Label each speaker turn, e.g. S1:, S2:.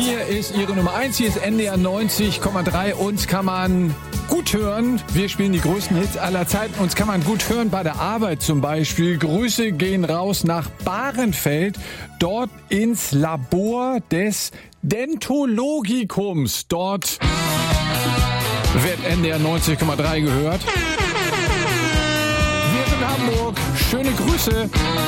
S1: Hier ist Ihre Nummer 1, hier ist NDR 90,3. Uns kann man gut hören. Wir spielen die größten Hits aller Zeiten. Uns kann man gut hören bei der Arbeit zum Beispiel. Grüße gehen raus nach Bahrenfeld, dort ins Labor des Dentologikums. Dort wird NDR 90,3 gehört. Wir sind Hamburg. Schöne Grüße.